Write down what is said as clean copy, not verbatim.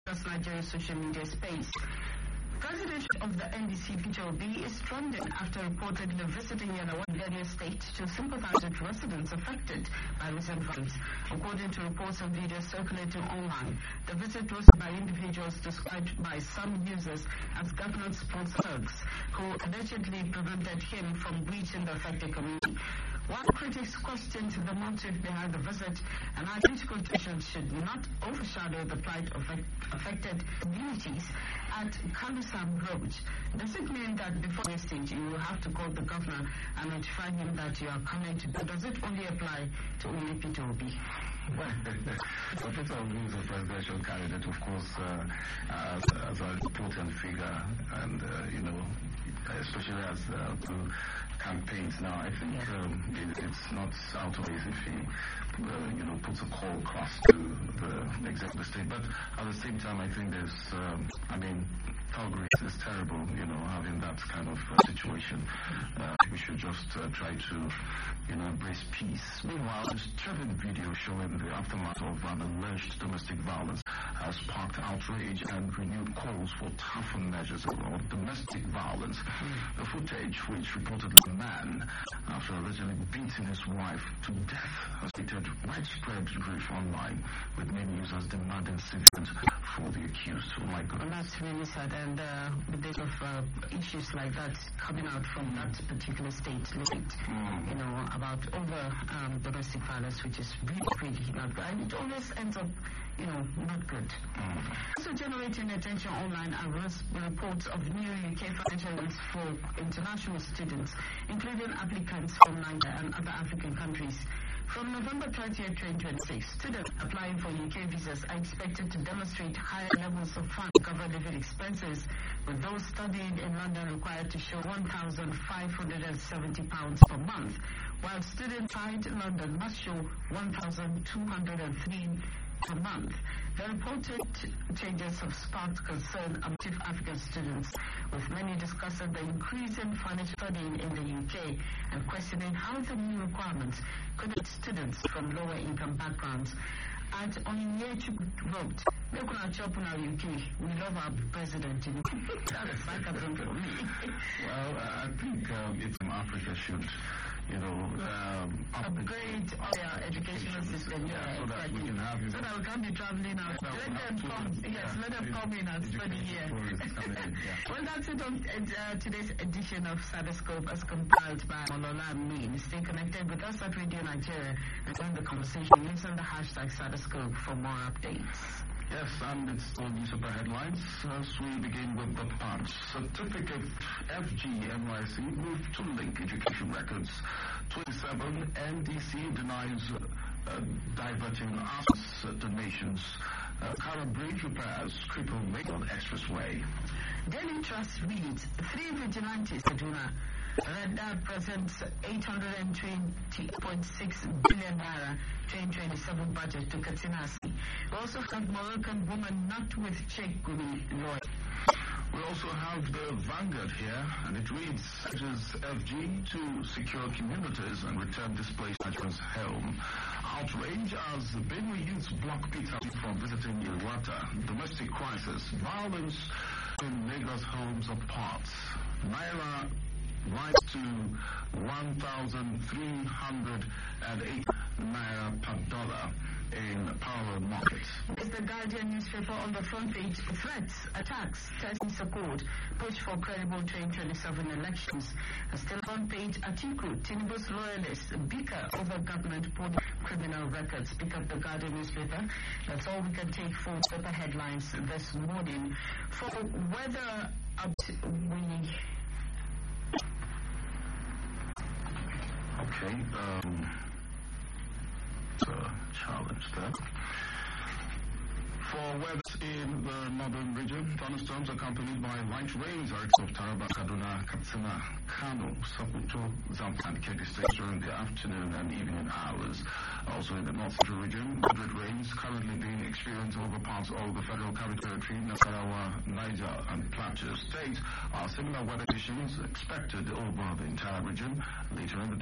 across Nigeria's social media space. President of the NDC, Peter Obi, is stranded after reportedly visiting Yanawa State to sympathize with residents affected by recent violence. According to reports and videos circulating online, the visit was by individuals described by some users as government-sponsored thugs who allegedly prevented him from reaching the affected community. While critics questioned the motive behind the visit and how political tensions should not overshadow the plight of affected communities at Kalusam Road, does it mean that before this stage you will have to call the governor and notify him that you are coming to? Does it only apply to only Peter Obi? Well, Peter Obi is a presidential candidate, of course, as an important figure, and especially as campaigns now. I think it's not out of place if he, puts a call across to the executive state. But at the same time, I think there's, Calgary is terrible, having that kind of situation. We should just try to, embrace peace. Meanwhile, this troubling video showing the aftermath of an alleged domestic violence has sparked outrage and renewed calls for tougher measures around domestic violence. The footage, which reportedly a man, after allegedly beating his wife to death, has created widespread grief online, with many users demanding civilians for the accused. Oh my God. Well, that's really sad, and the bit of issues like that coming out from that particular state, about over domestic violence, which is really not good, and it always ends up not good. Also generating attention online are reports of new UK financial loans for international students, including applicants from Nigeria and other African countries. From November 30th, 2026, students applying for UK visas are expected to demonstrate higher levels of funds to cover living expenses, with those studying in London required to show £1,570 per month, while students outside London must show £1,203 per month. The reported changes have sparked concern among African students, with many discussing the increase in financial studying in the UK and questioning how the new requirements could affect students from lower income backgrounds. And on Yechu wrote, we love our president. That's sarcasm for me. Well, I think if Africa should, upgrade our educational system, so that we can have, so that we can't be traveling out. Let them come in and study here. Well, that's it on today's edition of Cyberscope, as compiled by Molola Amin. Stay connected with us at Radio Nigeria and join the conversation. Use on the hashtag Cyberscope for more updates. Yes, and it's all the super headlines. As we begin with the punch. Certificate FG-NYC moved to link education records. 27, NDC denies diverting arts donations. Kara Bridge repairs cripple Macon Expressway. Daily Trust reads, 3 vigilantes, Kaduna. Renda presents 820.6 billion naira 2027 budget to Katsina. We also have Moroccan woman not with Sheikh Gumi lawyer. We also have the Vanguard here, and it reads, urges FG to secure communities and return displaced Nigerians home. Outrage as Benue youths block Peter from visiting Iwata. Domestic crisis, violence in Lagos homes apart. Naira rise to 1,308 naira per dollar in power market. It's the Guardian newspaper on the front page. Threats, attacks, testing support, push for credible 2027 elections. Still on page, Atiku, Tinubu's loyalists, bicker over government pulling criminal records. Pick up the Guardian newspaper. That's all we can take for paper headlines this morning. For whether we... Okay, it's a challenge there. For weather in the northern region, thunderstorms accompanied by light rains are expected of Taraba, Kaduna, Katsina, Kano, Sokoto, Zamfara, and Kebbi states during the afternoon and evening hours. Also in the north central region, moderate rains currently being experienced over parts of the Federal Capital Territory, Nasarawa, Niger, and Plateau states. Similar weather conditions expected over the entire region later in the day.